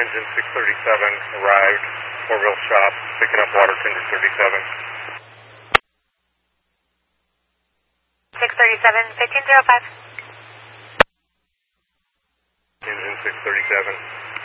engine 637 arrived, four-wheel shop, picking up water tender 37. 637, 1505. Engine 637.